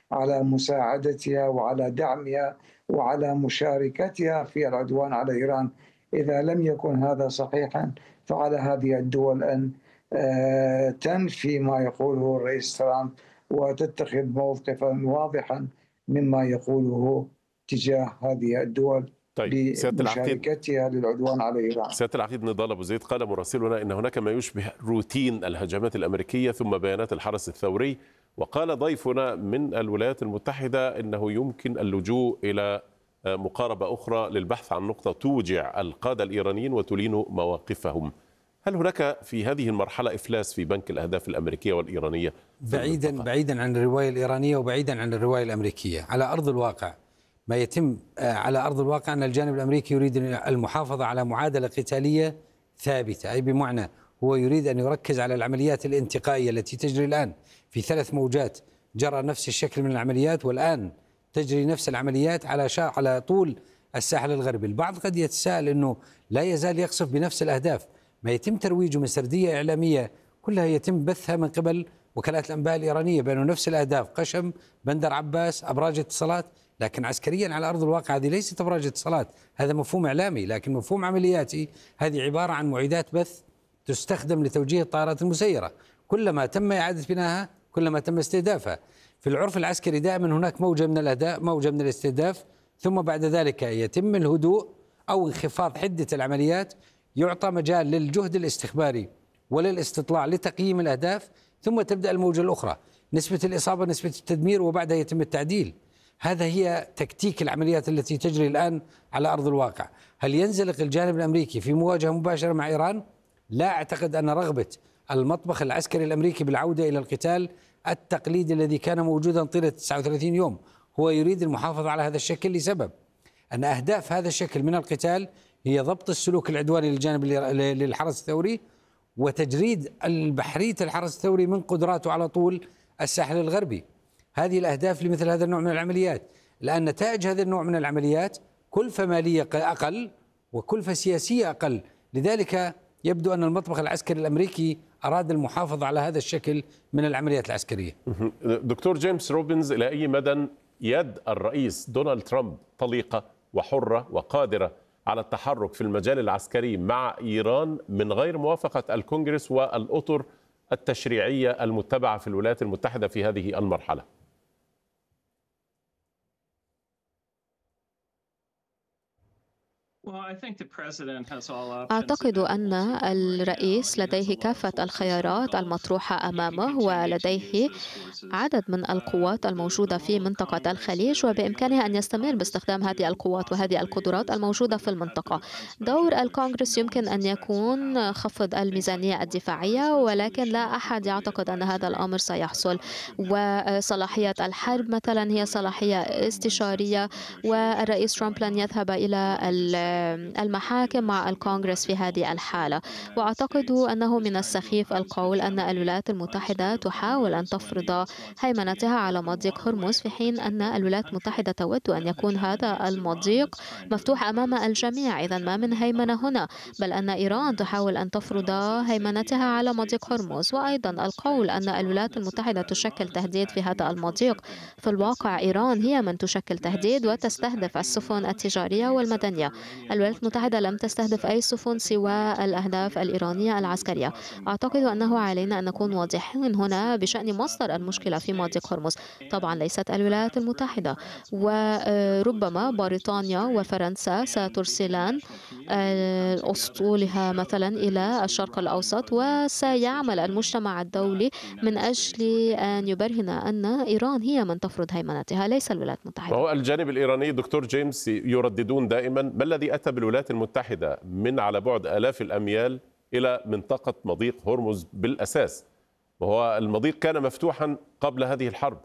على مساعدتها وعلى دعمها وعلى مشاركتها في العدوان على إيران. إذا لم يكن هذا صحيحا فعلى هذه الدول أن تنفي ما يقوله الرئيس ترامب وتتخذ موقفا واضحا مما يقوله تجاه هذه الدول طيب سيادة العقيد، بمشاركتها للعدوان على إيران. سيادة العقيد نضال أبو زيد، قال مراسلنا إن هناك ما يشبه روتين الهجمات الأمريكية ثم بيانات الحرس الثوري، وقال ضيفنا من الولايات المتحدة إنه يمكن اللجوء إلى مقاربة أخرى للبحث عن نقطة توجع القادة الإيرانيين وتلين مواقفهم. هل هناك في هذه المرحلة إفلاس في بنك الأهداف الأمريكية والإيرانية؟ بعيدا عن الرواية الإيرانية وبعيدا عن الرواية الأمريكية، على أرض الواقع ما يتم على أرض الواقع أن الجانب الأمريكي يريد المحافظة على معادلة قتالية ثابتة، أي بمعنى هو يريد أن يركز على العمليات الانتقائية التي تجري الآن في 3 موجات، جرى نفس الشكل من العمليات والآن تجري نفس العمليات على طول الساحل الغربي. البعض قد يتساءل أنه لا يزال يقصف بنفس الأهداف، ما يتم ترويجه من سردية إعلامية كلها يتم بثها من قبل وكالات الأنباء الإيرانية بأنه نفس الأهداف، قشم، بندر عباس، أبراج اتصالات، لكن عسكريا على أرض الواقع هذه ليست أبراج اتصالات، هذا مفهوم إعلامي، لكن مفهوم عملياتي هذه عبارة عن معدات بث تستخدم لتوجيه الطائرات المسيرة، كلما تم إعادة بنائها كلما تم استهدافها. في العرف العسكري دائما هناك موجة من الأداء، موجة من الاستهداف، ثم بعد ذلك يتم الهدوء أو انخفاض حدة العمليات، يعطى مجال للجهد الاستخباري وللاستطلاع لتقييم الأهداف، ثم تبدأ الموجة الأخرى، نسبة الإصابة، نسبة التدمير، وبعدها يتم التعديل. هذا هي تكتيك العمليات التي تجري الآن على أرض الواقع. هل ينزلق الجانب الأمريكي في مواجهة مباشرة مع إيران؟ لا أعتقد أن رغبة المطبخ العسكري الأمريكي بالعودة إلى القتال التقليدي الذي كان موجودا طيلة 39 يوم، هو يريد المحافظة على هذا الشكل لسبب أن أهداف هذا الشكل من القتال هي ضبط السلوك العدواني للحرس الثوري وتجريد البحرية الحرس الثوري من قدراته على طول الساحل الغربي. هذه الأهداف لمثل هذا النوع من العمليات، لأن نتائج هذا النوع من العمليات كلفة مالية أقل وكلفة سياسية أقل، لذلك يبدو أن المطبخ العسكري الأمريكي أراد المحافظة على هذا الشكل من العمليات العسكرية. دكتور جيمس روبنز، إلى أي مدى يد الرئيس دونالد ترامب طليقة وحرة وقادرة على التحرك في المجال العسكري مع إيران من غير موافقة الكونغرس والأطر التشريعية المتبعة في الولايات المتحدة في هذه المرحلة؟ أعتقد أن الرئيس لديه كافة الخيارات المطروحة أمامه، ولديه عدد من القوات الموجودة في منطقة الخليج، وبإمكانه أن يستمر باستخدام هذه القوات وهذه القدرات الموجودة في المنطقة. دور الكونغرس يمكن أن يكون خفض الميزانية الدفاعية، ولكن لا أحد يعتقد أن هذا الأمر سيحصل. وصلاحية الحرب مثلا هي صلاحية استشارية، والرئيس ترامب لن يذهب إلى المحاكم مع الكونغرس في هذه الحالة. وأعتقد أنه من السخيف القول أن الولايات المتحدة تحاول أن تفرض هيمنتها على مضيق هرمز، في حين أن الولايات المتحدة تود أن يكون هذا المضيق مفتوح أمام الجميع. إذن ما من هيمنة هنا، بل أن إيران تحاول أن تفرض هيمنتها على مضيق هرمز. وأيضا القول أن الولايات المتحدة تشكل تهديد في هذا المضيق، في الواقع إيران هي من تشكل تهديد وتستهدف السفن التجارية والمدنية. الولايات المتحدة لم تستهدف أي سفن سوى الأهداف الإيرانية العسكرية. أعتقد أنه علينا أن نكون واضحين هنا بشأن مصدر المشكلة في مضيق هرمز. طبعا ليست الولايات المتحدة، وربما بريطانيا وفرنسا سترسلان أسطولها مثلا إلى الشرق الأوسط، وسيعمل المجتمع الدولي من أجل أن يبرهن أن إيران هي من تفرض هيمنتها، ليس الولايات المتحدة. وهو الجانب الإيراني دكتور جيمس يرددون دائما ما الذي أتى بالولايات المتحدة من على بعد آلاف الأميال إلى منطقة مضيق هرمز بالأساس، وهو المضيق كان مفتوحا قبل هذه الحرب.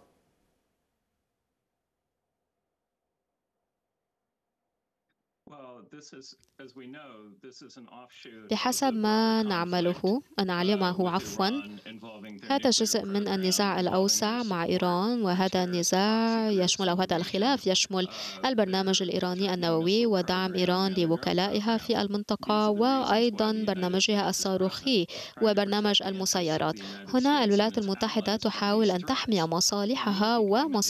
بحسب ما نعلمه هذا جزء من النزاع الأوسع مع إيران، وهذا النزاع يشمل، أو هذا الخلاف يشمل البرنامج الإيراني النووي ودعم إيران لوكلائها في المنطقة، وأيضا برنامجها الصاروخي وبرنامج المسيرات. هنا الولايات المتحدة تحاول أن تحمي مصالحها ومصالح